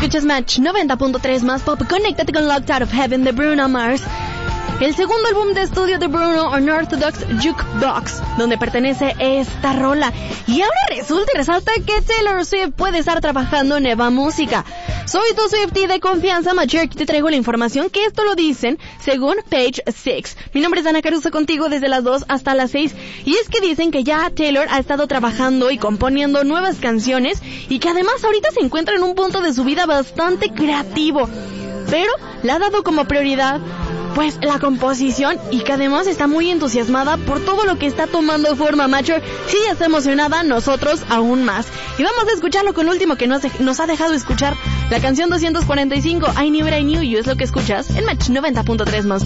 Escuchas Match 90.3 más pop. Conéctate con Locked Out of Heaven de Bruno Mars. El segundo álbum de estudio de Bruno, Unorthodox Jukebox, donde pertenece esta rola. Y ahora resulta y resalta que Taylor Swift puede estar trabajando en nueva música. Soy tu Swiftie de confianza, Macher, aquí te traigo la información que esto lo dicen según Page 6. Mi nombre es Ana Caruso, contigo desde las 2 hasta las 6. Y es que dicen que ya Taylor ha estado trabajando y componiendo nuevas canciones y que además ahorita se encuentra en un punto de su vida bastante creativo. Pero le ha dado como prioridad pues la composición y que además está muy entusiasmada por todo lo que está tomando forma. Macher, si ya está emocionada, nosotros aún más. Y vamos a escucharlo con lo último que nos ha dejado escuchar, la canción 245, I Knew It, I Knew You, es lo que escuchas en Match 90.3 más.